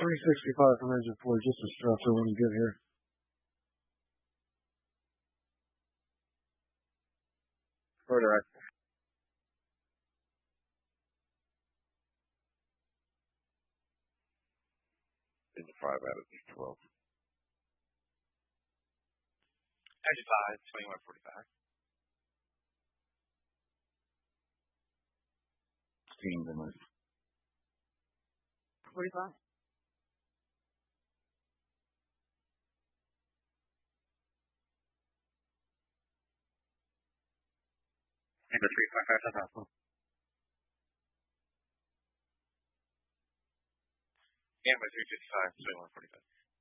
365 from engine 4, just a stressor when you get here. Further. Engine 5 out of 12. Engine 5, 2145. Steam the knife. 45. Number 3.5, that's awesome. Gamma 355, 2145.